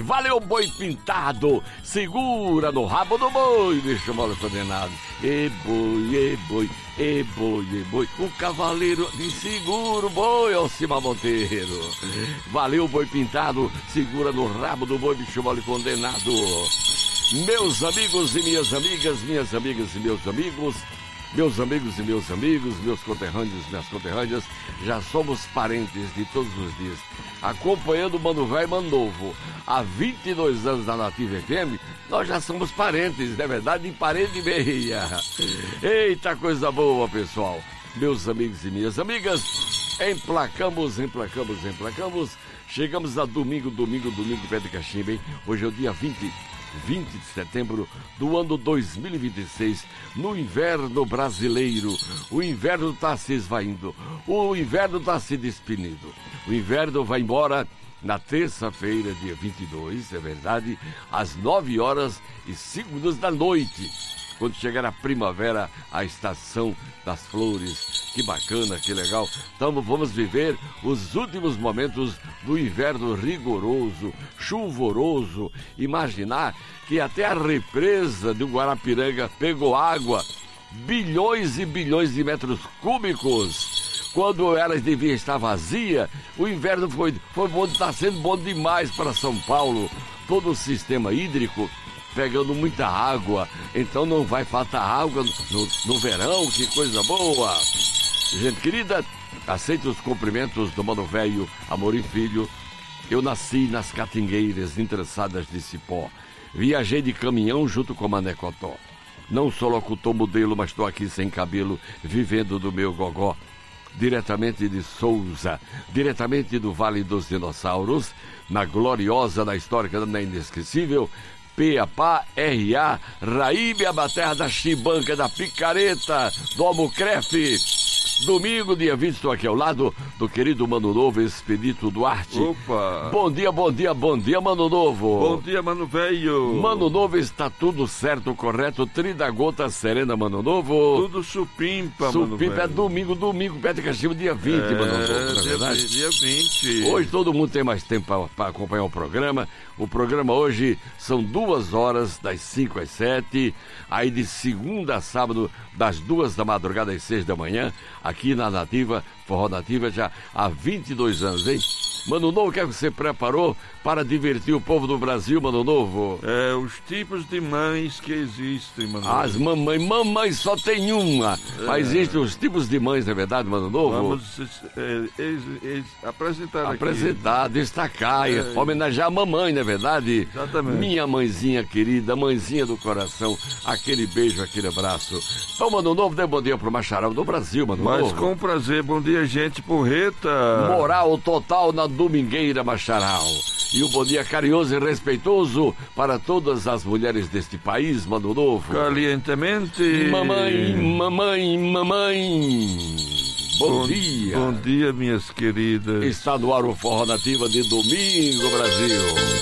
Valeu, boi pintado, segura no rabo do boi, bicho mole condenado. E boi, e boi, o cavaleiro de seguro boi, Alcima Monteiro. Valeu, boi pintado, segura no rabo do boi, bicho mole condenado. Meus amigos e minhas amigas, minhas amigas e meus amigos, meus amigos e meus amigos, meus conterrâneos e minhas conterrâneas, já somos parentes de todos os dias. Acompanhando o Mano Velho e Mano Novo há 22 anos na Nativa FM, nós já somos parentes, não é verdade? De parede e meia. Eita, coisa boa, pessoal. Meus amigos e minhas amigas, emplacamos. Chegamos a domingo, pé de cachimbo, hein? Hoje é o dia 20 de setembro do ano 2026, no inverno brasileiro. O inverno está se esvaindo, o inverno está se despedindo. O inverno vai embora na terça-feira, dia 22, é verdade, às 9h05 da noite. Quando chegar a primavera, a estação das flores. Que bacana, que legal. Então vamos viver os últimos momentos do inverno rigoroso, chuvoroso. Imaginar que até a represa do Guarapiranga pegou água, bilhões e bilhões de metros cúbicos. Quando ela devia estar vazia, o inverno foi bom, está sendo bom demais para São Paulo. Todo o sistema hídrico pegando muita água, então não vai faltar água no verão, que coisa boa. Gente querida, aceito os cumprimentos do Mano Velho Amorim Filho. Eu nasci nas Catingueiras interessadas de Cipó. Viajei de caminhão junto com Mané Cotó. Não sou locutor modelo, mas estou aqui sem cabelo, vivendo do meu gogó. Diretamente de Souza, diretamente do Vale dos Dinossauros, na gloriosa, na histórica, na inesquecível Piapá, R.A., Raíbia, a terra da chibanca, da picareta, do almocrefe. Domingo, dia 20, estou aqui ao lado do querido Mano Novo, Expedito Duarte. Opa! Bom dia, Mano Novo. Bom dia, Mano Velho. Mano Novo, está tudo certo, correto? Trida gota serena, Mano Novo. Tudo supimpa, Mano Supimpa Velho. É domingo, pé de cachimbo, dia 20, Mano Novo, não é verdade? Dia 20. Hoje todo mundo tem mais tempo para acompanhar o programa. O programa hoje são 2 horas, das 5 às 7, aí de segunda a sábado, das 2 da madrugada às 6 da manhã, aqui na Nativa, Forró Nativa, já há 22 anos, hein? Mano Novo, o que é que você preparou para divertir o povo do Brasil, Mano Novo? Os tipos de mães que existem, Mano Novo. As mamãe só tem uma, mas existem os tipos de mães, não é verdade, Mano Novo? Vamos apresentar aqui. Destacar, homenagear a mamãe, não é verdade? Exatamente. Minha mãezinha querida, mãezinha do coração, aquele beijo, aquele abraço. Então, Mano Novo, dê bom dia pro Macharão do Brasil, Mano Novo. Mas com prazer, bom dia, gente porreta. Moral total na domingueira, Macharão. E um bom dia carinhoso e respeitoso para todas as mulheres deste país, Mano Novo. Calientemente. Mamãe. Bom dia. Bom dia, minhas queridas. Está no ar o Forró Nativa de domingo, Brasil.